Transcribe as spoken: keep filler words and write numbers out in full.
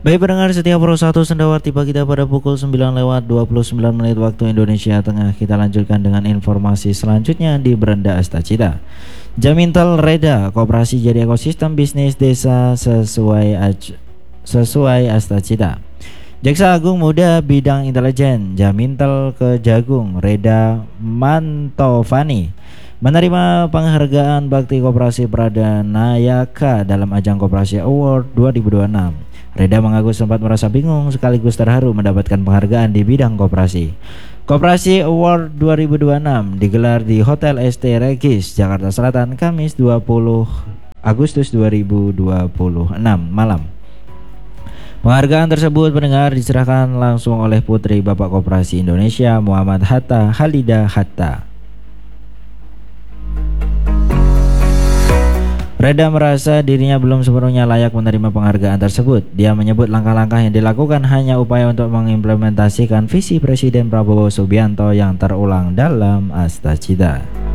Baik pendengar setia Pro satu Sendawa, tiba kita pada pukul sembilan lewat dua puluh sembilan menit waktu Indonesia Tengah. Kita lanjutkan dengan informasi selanjutnya di Beranda Astacita. Jamintel Reda, Koperasi jadi ekosistem bisnis desa sesuai sesuai Astacita. Jaksa Agung Muda Bidang Intelijen Jamintel Kejagung Reda Mantovani menerima penghargaan Bakti Koperasi Pradanayaka dalam ajang Koperasi Award dua ribu dua puluh enam. Reda mengaku sempat merasa bingung sekaligus terharu mendapatkan penghargaan di bidang koperasi. Koperasi Award dua ribu dua puluh enam digelar di Hotel S T Regis, Jakarta Selatan, Kamis dua puluh Agustus dua ribu dua puluh enam malam. Penghargaan tersebut pendengar diserahkan langsung oleh Putri Bapak Koperasi Indonesia Muhammad Hatta Halida Hatta. Reda merasa dirinya belum sepenuhnya layak menerima penghargaan tersebut. Dia menyebut langkah-langkah yang dilakukan hanya upaya untuk mengimplementasikan visi Presiden Prabowo Subianto yang terulang dalam Astacita.